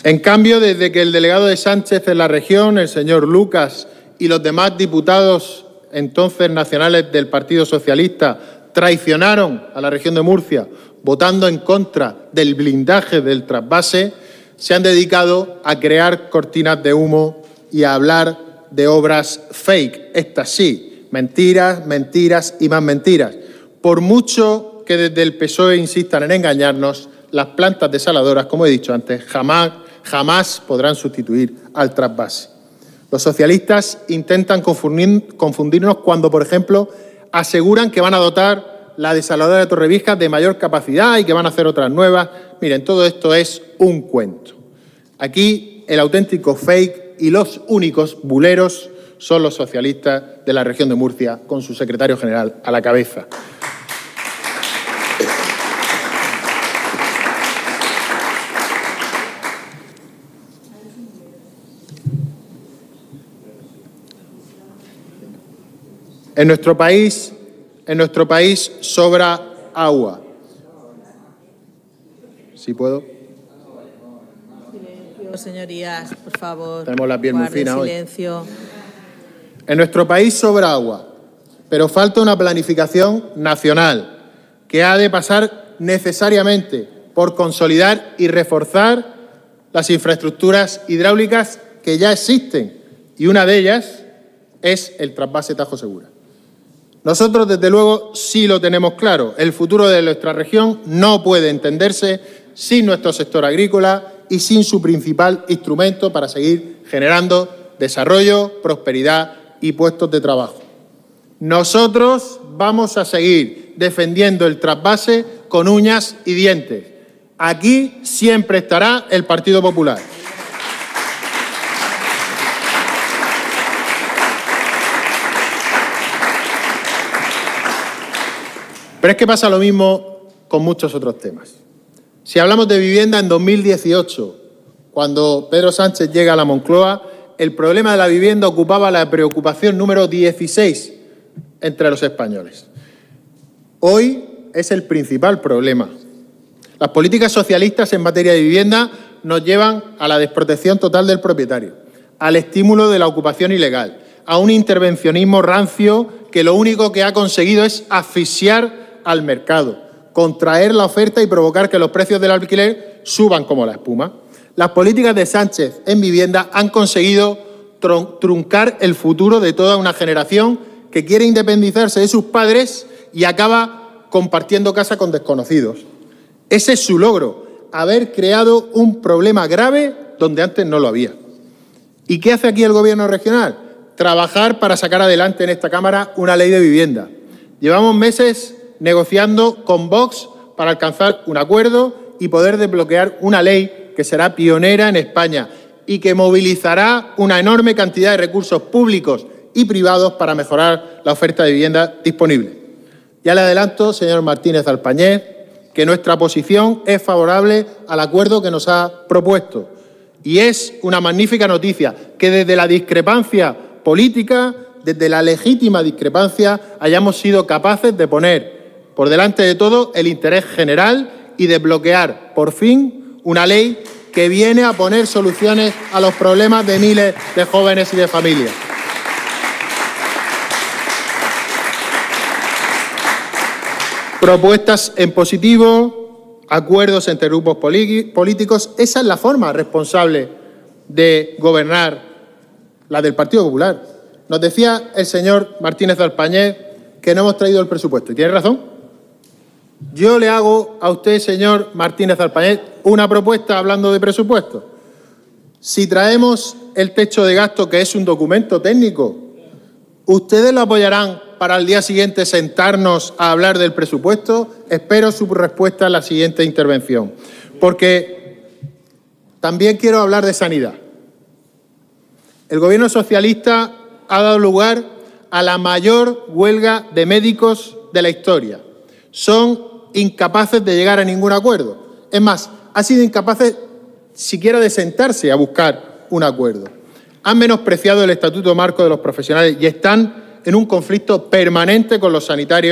En cambio, desde que el delegado de Sánchez en la región, el señor Lucas, y los demás diputados entonces nacionales del Partido Socialista traicionaron a la región de Murcia, votando en contra del blindaje del trasvase, se han dedicado a crear cortinas de humo y a hablar de obras fake. Estas sí, mentiras, mentiras y más mentiras. Por mucho que desde el PSOE insistan en engañarnos, las plantas desaladoras, como he dicho antes, jamás podrán sustituir al trasvase. Los socialistas intentan confundirnos cuando, por ejemplo, aseguran que van a dotar la desaladora de Torrevieja de mayor capacidad y que van a hacer otras nuevas. Miren, todo esto es un cuento. Aquí el auténtico fake y los únicos buleros son los socialistas de la región de Murcia, con su secretario general a la cabeza. En nuestro país sobra agua. ¿Sí puedo? Silencio, señorías, por favor. Tenemos la piel muy fina hoy. Silencio. En nuestro país sobra agua, pero falta una planificación nacional que ha de pasar necesariamente por consolidar y reforzar las infraestructuras hidráulicas que ya existen, y una de ellas es el trasvase Tajo Segura. Nosotros, desde luego, sí lo tenemos claro. El futuro de nuestra región no puede entenderse sin nuestro sector agrícola y sin su principal instrumento para seguir generando desarrollo, prosperidad y puestos de trabajo. Nosotros vamos a seguir defendiendo el trasvase con uñas y dientes. Aquí siempre estará el Partido Popular. Pero es que pasa lo mismo con muchos otros temas. Si hablamos de vivienda, en 2018, cuando Pedro Sánchez llega a la Moncloa, el problema de la vivienda ocupaba la preocupación número 16 entre los españoles. Hoy es el principal problema. Las políticas socialistas en materia de vivienda nos llevan a la desprotección total del propietario, al estímulo de la ocupación ilegal, a un intervencionismo rancio que lo único que ha conseguido es asfixiar al mercado, contraer la oferta y provocar que los precios del alquiler suban como la espuma. Las políticas de Sánchez en vivienda han conseguido truncar el futuro de toda una generación que quiere independizarse de sus padres y acaba compartiendo casa con desconocidos. Ese es su logro, haber creado un problema grave donde antes no lo había. ¿Y qué hace aquí el Gobierno regional? Trabajar para sacar adelante en esta Cámara una ley de vivienda. Llevamos meses negociando con Vox para alcanzar un acuerdo y poder desbloquear una ley que será pionera en España y que movilizará una enorme cantidad de recursos públicos y privados para mejorar la oferta de vivienda disponible. Ya le adelanto, señor Martínez Alpanyés, que nuestra posición es favorable al acuerdo que nos ha propuesto. Y es una magnífica noticia que desde la discrepancia política, desde la legítima discrepancia, hayamos sido capaces de poner por delante de todo el interés general y desbloquear, por fin, una ley que viene a poner soluciones a los problemas de miles de jóvenes y de familias. Propuestas en positivo, acuerdos entre grupos políticos. Esa es la forma responsable de gobernar, la del Partido Popular. Nos decía el señor Martínez Alpanyés que no hemos traído el presupuesto, y tiene razón. Yo le hago a usted, señor Martínez Alpanyés, una propuesta hablando de presupuesto. Si traemos el techo de gasto, que es un documento técnico, ¿ustedes lo apoyarán para al día siguiente sentarnos a hablar del presupuesto? Espero su respuesta en la siguiente intervención. Porque también quiero hablar de sanidad. El Gobierno socialista ha dado lugar a la mayor huelga de médicos de la historia. Son incapaces de llegar a ningún acuerdo. Es más, han sido incapaces siquiera de sentarse a buscar un acuerdo. Han menospreciado el Estatuto Marco de los Profesionales y están en un conflicto permanente con los sanitarios